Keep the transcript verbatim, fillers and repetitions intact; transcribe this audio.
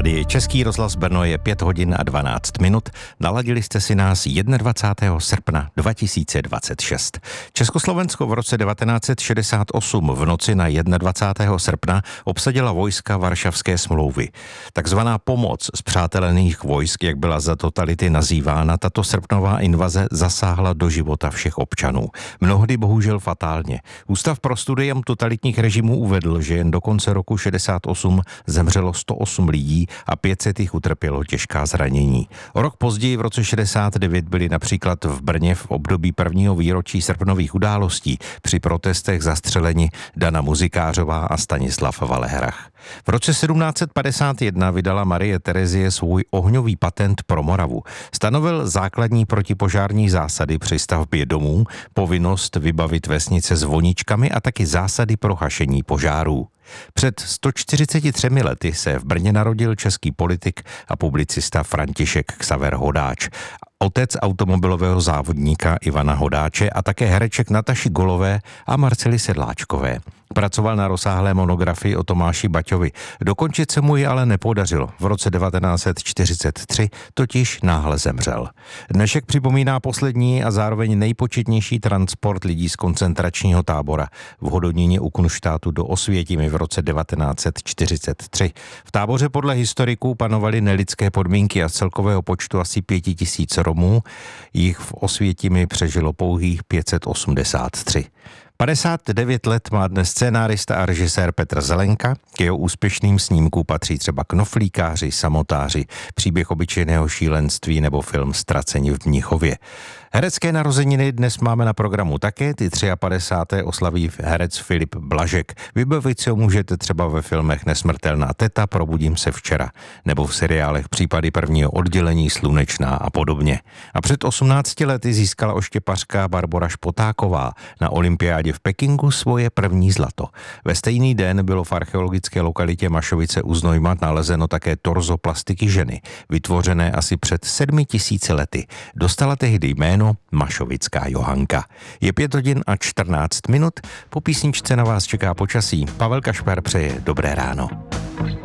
Tady Český rozhlas Brno, je pět hodin a dvanáct minut. Naladili jste si nás dvacátého prvního srpna dva tisíce dvacet šest. Československo v roce devatenáct set šedesát osm v noci na dvacátého prvního srpna obsadila vojska Varšavské smlouvy. Takzvaná pomoc spřátelených vojsk, jak byla za totality nazývána, tato srpnová invaze zasáhla do života všech občanů. Mnohdy bohužel fatálně. Ústav pro studium totalitních režimů uvedl, že jen do konce roku šedesát osm zemřelo sto osm lidí a pět set jich utrpělo těžká zranění. O rok později v roce šedesát devět byli například v Brně v období prvního výročí srpnových událostí při protestech zastřeleni Dana Muzikářová a Stanislav Valehrach. V roce sedmnáct set padesát jedna vydala Marie Terezie svůj ohňový patent pro Moravu. Stanovil základní protipožární zásady při stavbě domů, povinnost vybavit vesnice zvoničkami a taky zásady pro hašení požárů. Před sto čtyřiceti třemi lety se v Brně narodil český politik a publicista František Xaver Hodáč, otec automobilového závodníka Ivana Hodáče a také hereček Nataši Golové a Marcely Sedláčkové. Pracoval na rozsáhlé monografii o Tomáši Baťovi. Dokončit se mu ji ale nepodařilo. V roce devatenáct set čtyřicet tři totiž náhle zemřel. Dnešek připomíná poslední a zároveň nejpočetnější transport lidí z koncentračního tábora v Hodoníně u Kunštátu do Osvětimi v roce devatenáct set čtyřicet tři. V táboře podle historiků panovaly nelidské podmínky a z celkového počtu asi pěti tisíc Romů jich v Osvětimi přežilo pouhých pět set osmdesát tři. padesát devět let má dnes scénárista a režisér Petr Zelenka. K jeho úspěšným snímkům patří třeba Knoflíkáři, Samotáři, Příběh obyčejného šílenství nebo film Ztraceni v Mnichově. Herecké narozeniny dnes máme na programu také, ty padesáté třetí oslaví herec Filip Blažek. Vybavit si ho můžete třeba ve filmech Nesmrtelná teta, Probudím se včera, nebo v seriálech Případy prvního oddělení, Slunečná a podobně. A před osmnácti lety získala oštěpařka Barbora Špotáková na olympiádě v Pekingu svoje první zlato. Ve stejný den bylo v archeologické lokalitě Mašovice u Znojma nalezeno také torzo plastiky ženy, vytvořené asi před sedmi tisíci lety. Dostala tehdy jméno Mašovická Johanka. Je pět hodin a čtrnáct minut, po písničce na vás čeká počasí. Pavel Kašpar přeje dobré ráno.